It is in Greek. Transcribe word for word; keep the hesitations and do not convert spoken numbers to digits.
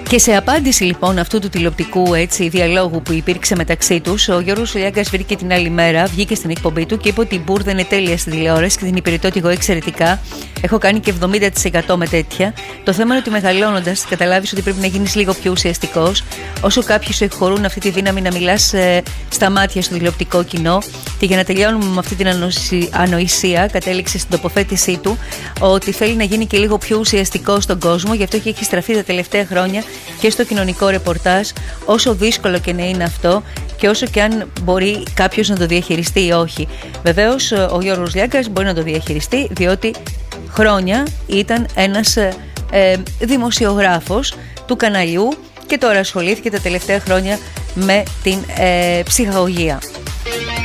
Και σε απάντηση λοιπόν αυτού του τηλεοπτικού έτσι, διαλόγου που υπήρξε μεταξύ τους, ο Γιώργος Λιάγκας βρήκε την άλλη μέρα, βγήκε στην εκπομπή του και είπε ότι η Μπούρδα είναι τέλεια στη τηλεόραση και την υπηρετώ και εγώ εξαιρετικά. Έχω κάνει και εβδομήντα τοις εκατό με τέτοια. Το θέμα είναι ότι μεγαλώνοντας καταλάβεις ότι πρέπει να γίνεις λίγο πιο ουσιαστικός. Όσο κάποιοι σου εκχωρούν αυτή τη δύναμη να μιλάς ε, στα μάτια στο τηλεοπτικό κοινό. Και για να τελειώνουμε με αυτή την ανοησία, κατέληξε στην τοποθέτησή του ότι θέλει να γίνει και λίγο πιο ουσιαστικό στον κόσμο. Γι' αυτό και έχει στραφεί τα τελευταία χρόνια και στο κοινωνικό ρεπορτάζ, όσο δύσκολο και να είναι αυτό και όσο και αν μπορεί κάποιος να το διαχειριστεί ή όχι. Βεβαίως ο Γιώργος Λιάγκας μπορεί να το διαχειριστεί, διότι χρόνια ήταν ένας ε, ε, δημοσιογράφος του καναλιού και τώρα ασχολήθηκε τα τελευταία χρόνια με την ε, ψυχαγωγία.